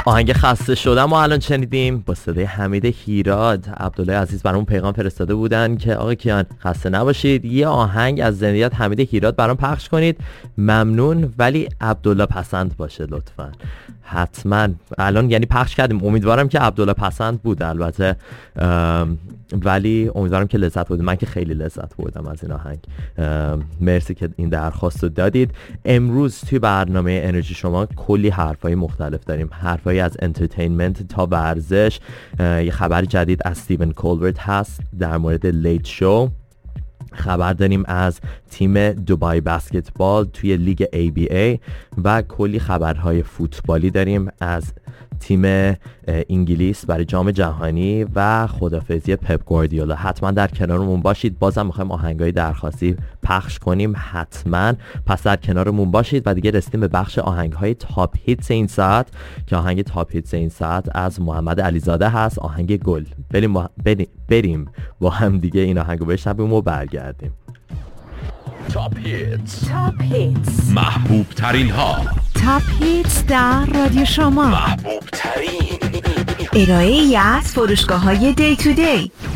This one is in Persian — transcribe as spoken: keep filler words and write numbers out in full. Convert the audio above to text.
آهنگ خسته شدم ما الان شنیدیم با صدای حمید هیراد. عبدالله عزیز برام پیغام فرستاده بودن که آقا کیان خسته نباشید، یه آهنگ از زندگیت حمید هیراد برام پخش کنید. ممنون، ولی عبدالله پسند باشه لطفاً. حتما الان یعنی پخش کردیم، امیدوارم که عبدالله پسند بود البته، ولی امیدوارم که لذت بردید. من که خیلی لذت بردم از این آهنگ. مرسی که این درخواست رو دادید. امروز توی برنامه انرژی شما کلی حرفای مختلف داریم، حرفای از انترتینمنت تا ورزش. یه خبر جدید از استیون کولبرت هست در مورد لیت شو. خبر داریم از تیم دوبای بسکتبال توی لیگ ای بی ای و کلی خبرهای فوتبالی داریم از تیم انگلیس برای جام جهانی و خدافظی پپ گواردیولا. حتما در کنارمون باشید. بازم میخوایم آهنگای درخواستی پخش کنیم، حتما پس در کنارمون باشید. و دیگه رسیدیم به بخش آهنگهای تاپ هیتس این ساعت که آهنگ تاپ هیتس این ساعت از محمد علیزاده هست، آهنگ گل. بریم با, بریم با هم دیگه این آهنگو بشنویم و برگردیم. تاپ هیتس، تاپ هیتس، محبوب ترین ها. تاپ هیتس در رادیو شما، محبوب ترین ارائه ای از فروشگاه های دی تو دی.